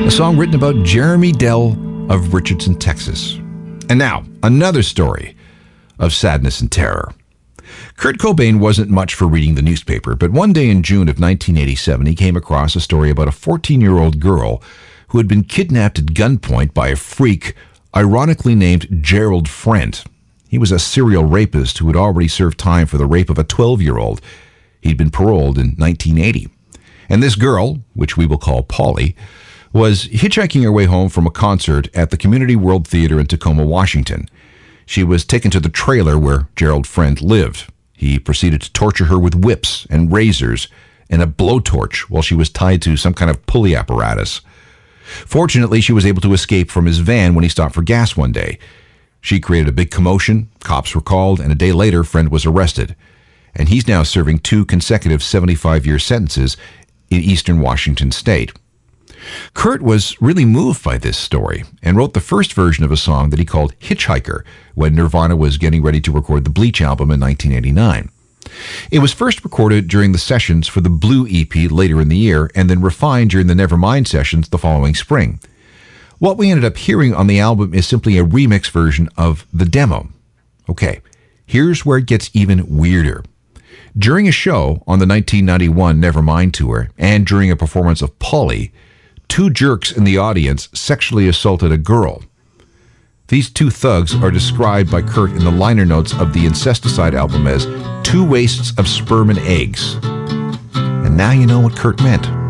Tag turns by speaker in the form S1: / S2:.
S1: a song written about Jeremy Dell of Richardson, Texas. And now, another story of sadness and terror. Kurt Cobain wasn't much for reading the newspaper, but one day in June of 1987, he came across a story about a 14-year-old girl who had been kidnapped at gunpoint by a freak ironically named Gerald Friend. He was a serial rapist who had already served time for the rape of a 12-year-old. He'd been paroled in 1980. And this girl, which we will call Polly, was hitchhiking her way home from a concert at the Community World Theater in Tacoma, Washington. She was taken to the trailer where Gerald Friend lived. He proceeded to torture her with whips and razors and a blowtorch while she was tied to some kind of pulley apparatus. Fortunately, she was able to escape from his van when he stopped for gas one day. She created a big commotion, cops were called, and a day later, Friend was arrested. And he's now serving 2 consecutive 75-year sentences in eastern Washington state. Kurt was really moved by this story and wrote the first version of a song that he called Hitchhiker when Nirvana was getting ready to record the Bleach album in 1989. It was first recorded during the sessions for the Blue EP later in the year and then refined during the Nevermind sessions the following spring. What we ended up hearing on the album is simply a remix version of the demo. Okay, here's where it gets even weirder. During a show on the 1991 Nevermind tour and during a performance of Polly, 2 jerks in the audience sexually assaulted a girl. These 2 thugs are described by Kurt in the liner notes of the Incesticide album as 2 wastes of sperm and eggs. And now you know what Kurt meant.